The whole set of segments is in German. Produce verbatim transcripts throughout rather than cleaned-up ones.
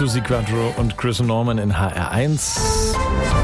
Suzi Quatro und Chris Norman in H R eins.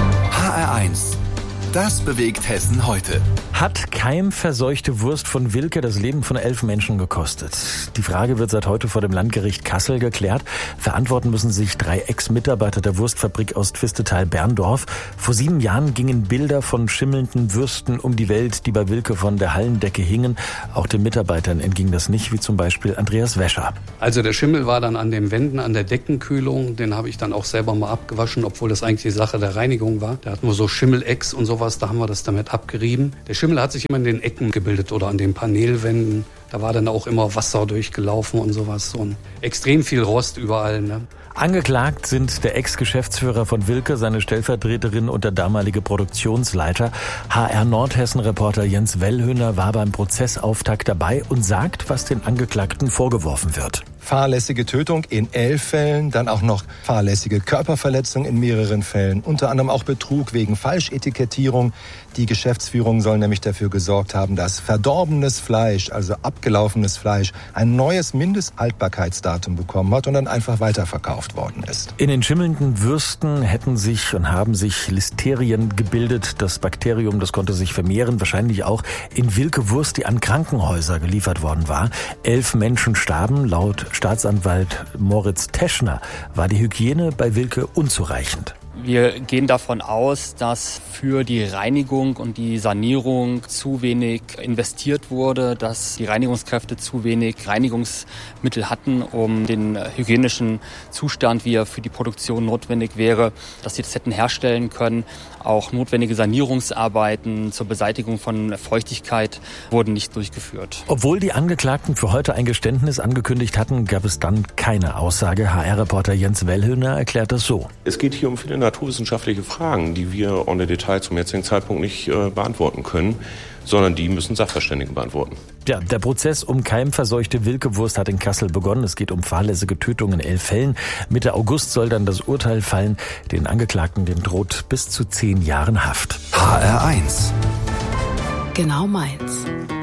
H R eins. Das bewegt Hessen heute. Hat keimverseuchte Wurst von Wilke das Leben von elf Menschen gekostet? Die Frage wird seit heute vor dem Landgericht Kassel geklärt. Verantworten müssen sich drei Ex-Mitarbeiter der Wurstfabrik aus Twistetal-Berndorf. Vor sieben Jahren gingen Bilder von schimmelnden Würsten um die Welt, die bei Wilke von der Hallendecke hingen. Auch den Mitarbeitern entging das nicht, wie zum Beispiel Andreas Wäscher. Also der Schimmel war dann an den Wänden, an der Deckenkühlung. Den habe ich dann auch selber mal abgewaschen, obwohl das eigentlich die Sache der Reinigung war. Da hatten wir so Schimmelecks und sowas, da haben wir das damit abgerieben. Der Schimmel hat sich immer in den Ecken gebildet oder an den Paneelwänden. Da war dann auch immer Wasser durchgelaufen und sowas. Und extrem viel Rost überall, ne? Angeklagt sind der Ex-Geschäftsführer von Wilke, seine Stellvertreterin und der damalige Produktionsleiter. H R-Nordhessen-Reporter Jens Wellhöhner war beim Prozessauftakt dabei und sagt, was den Angeklagten vorgeworfen wird. Fahrlässige Tötung in elf Fällen, dann auch noch fahrlässige Körperverletzung in mehreren Fällen, unter anderem auch Betrug wegen Falschetikettierung. Die Geschäftsführung soll nämlich dafür gesorgt haben, dass verdorbenes Fleisch, also abgelaufenes Fleisch, ein neues Mindesthaltbarkeitsdatum bekommen hat und dann einfach weiterverkauft worden ist. In den schimmelnden Würsten hätten sich und haben sich Listerien gebildet. Das Bakterium, das konnte sich vermehren, wahrscheinlich auch in Wilke Wurst, die an Krankenhäuser geliefert worden war. Elf Menschen starben. Laut Staatsanwalt Moritz Teschner war die Hygiene bei Wilke unzureichend. Wir gehen davon aus, dass für die Reinigung und die Sanierung zu wenig investiert wurde, dass die Reinigungskräfte zu wenig Reinigungsmittel hatten, um den hygienischen Zustand, wie er für die Produktion notwendig wäre, dass sie das hätten herstellen können. Auch notwendige Sanierungsarbeiten zur Beseitigung von Feuchtigkeit wurden nicht durchgeführt. Obwohl die Angeklagten für heute ein Geständnis angekündigt hatten, gab es dann keine Aussage. H R-Reporter Jens Wellhöhner erklärt das so. Es geht hier um viele naturwissenschaftliche Fragen, die wir en Detail zum jetzigen Zeitpunkt nicht äh, beantworten können, sondern die müssen Sachverständige beantworten. Ja, der Prozess um keimverseuchte Wilkewurst hat in Kassel begonnen. Es geht um fahrlässige Tötung in elf Fällen. Mitte August soll dann das Urteil fallen. Den Angeklagten, dem droht bis zu zehn Jahren Haft. H R eins. Genau meins.